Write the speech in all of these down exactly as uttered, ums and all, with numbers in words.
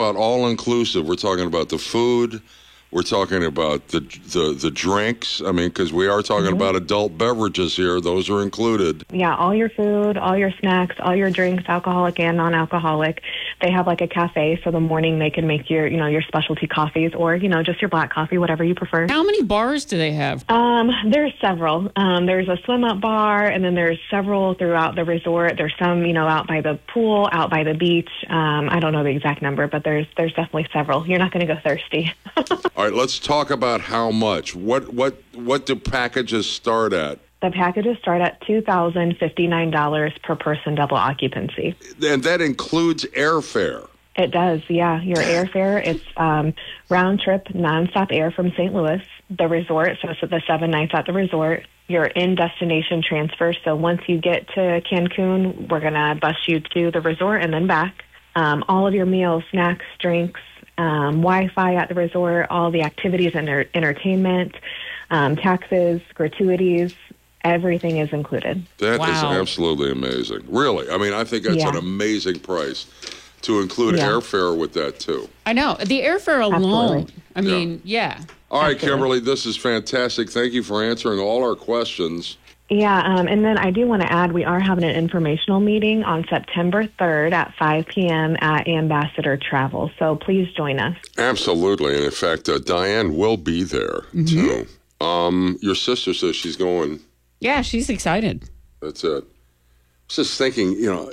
about all-inclusive. We're talking about the food. We're talking about the the, the drinks. I mean, because we are talking mm-hmm. about adult beverages here. Those are included. Yeah, all your food, all your snacks, all your drinks, alcoholic and non-alcoholic. They have like a cafe, so the morning they can make your, you know, your specialty coffees or, you know, just your black coffee, whatever you prefer. How many bars do they have? Um, there's several. Um, there's a swim-up bar, and then there's several throughout the resort. There's some, you know, out by the pool, out by the beach. Um, I don't know the exact number, but there's there's definitely several. You're not going to go thirsty. All right, let's talk about how much. What what what do packages start at? The packages start at two thousand fifty-nine dollars per person, double occupancy. And that includes airfare. It does, yeah. Your airfare, it's um, round-trip, nonstop air from Saint Louis. The resort, so it's the seven nights at the resort. Your in-destination transfer, so once you get to Cancun, we're going to bus you to the resort and then back. Um, all of your meals, snacks, drinks, um, Wi-Fi at the resort, all the activities and enter- entertainment, um, taxes, gratuities, everything is included. That wow. is absolutely amazing. Really. I mean, I think that's yeah. an amazing price to include yeah. airfare with that, too. I know. The airfare alone. Absolutely. I mean, yeah. yeah. All right, Absolutely. Kimberly, this is fantastic. Thank you for answering all our questions. Yeah, um, and then I do want to add, we are having an informational meeting on September third at five p.m. at Ambassador Travel, so please join us. Absolutely, and in fact, uh, Diane will be there, mm-hmm. too. Um, your sister says she's going. Yeah, she's excited. That's it. I was just thinking, you know,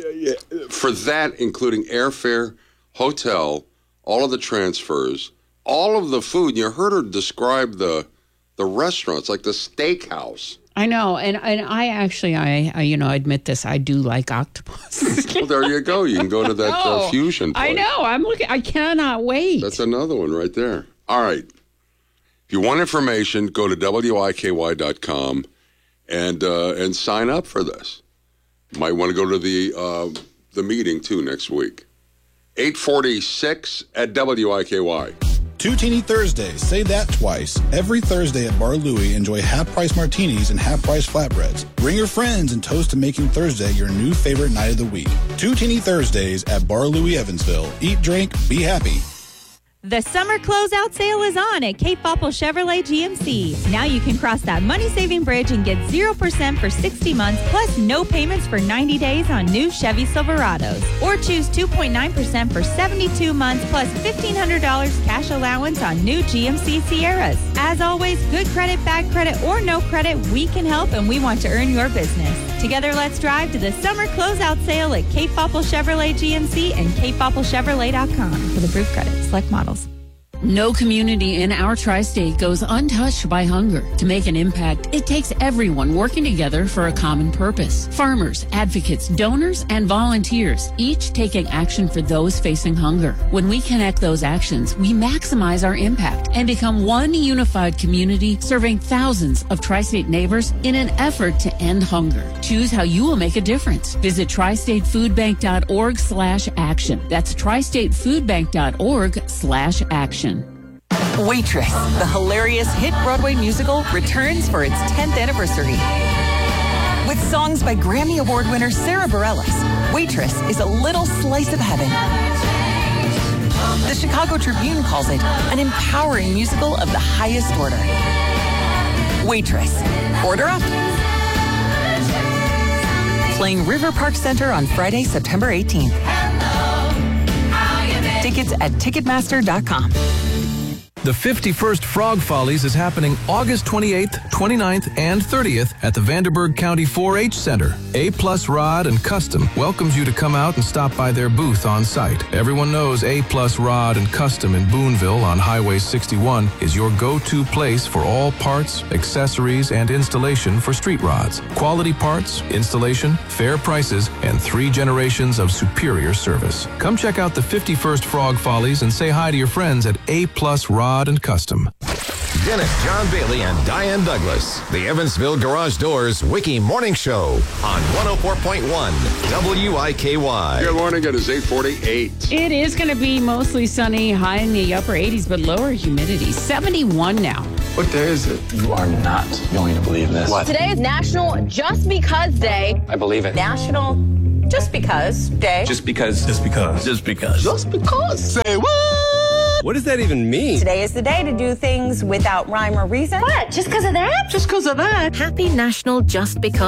for that, including airfare, hotel, all of the transfers, all of the food. You heard her describe the the restaurants, like the steakhouse. I know, and and I actually, I, I you know, admit this. I do like octopus. Well, there you go. You can go to that no, uh, fusion place. I know. I'm looking. I cannot wait. That's another one right there. All right. If you want information, go to W I K Y dot com and uh, and sign up for this. You might want to go to the uh, the meeting too next week. eight forty-six at W I K Y. Two Teeny Thursdays. Say that twice. Every Thursday at Bar Louie, enjoy half-price martinis and half-price flatbreads. Bring your friends and toast to making Thursday your new favorite night of the week. Two Teeny Thursdays at Bar Louie, Evansville. Eat, drink, be happy. The summer closeout sale is on at Cape Popple Chevrolet G M C. Now you can cross that money-saving bridge and get zero percent for sixty months, plus no payments for ninety days on new Chevy Silverados. Or choose two point nine percent for seventy-two months, plus fifteen hundred dollars cash allowance on new G M C Sierras. As always, good credit, bad credit, or no credit, we can help and we want to earn your business. Together, let's drive to the summer closeout sale at Cape Popple Chevrolet G M C and cape popple chevrolet dot com for the proof credit. Select models. No community in our tri-state goes untouched by hunger. To make an impact, it takes everyone working together for a common purpose. Farmers, advocates, donors, and volunteers, each taking action for those facing hunger. When we connect those actions, we maximize our impact and become one unified community serving thousands of tri-state neighbors in an effort to end hunger. Choose how you will make a difference. Visit tri state food bank dot org slash action. That's tri state food bank dot org slash action. Waitress, the hilarious hit Broadway musical, returns for its tenth anniversary. With songs by Grammy Award winner Sarah Bareilles, Waitress is a little slice of heaven. The Chicago Tribune calls it an empowering musical of the highest order. Waitress. Order up. Playing River Park Center on Friday, September eighteenth. Tickets at ticketmaster dot com. The fifty-first Frog Follies is happening August twenty-eighth, twenty-ninth, and thirtieth at the Vanderburgh County four H Center. A Plus Rod and Custom welcomes you to come out and stop by their booth on site. Everyone knows A Plus Rod and Custom in Boonville on Highway sixty-one is your go-to place for all parts, accessories, and installation for street rods. Quality parts, installation, fair prices, and three generations of superior service. Come check out the fifty-first Frog Follies and say hi to your friends at A Plus Rod and Custom. Dennis John Bailey and Diane Douglas, the Evansville Garage Doors Wiki Morning Show on one oh four point one W I K Y. Good morning. It is eight forty-eight. It is going to be mostly sunny, high in the upper eighties, but lower humidity. seventy-one now. What day is it? You are not going to believe this. What? Today is National Just Because Day. I believe it. National Just because day. Just because. Just because. Just because. Just because. Say what? What does that even mean? Today is the day to do things without rhyme or reason. What? Just because of that? Just because of that. Happy National Just Because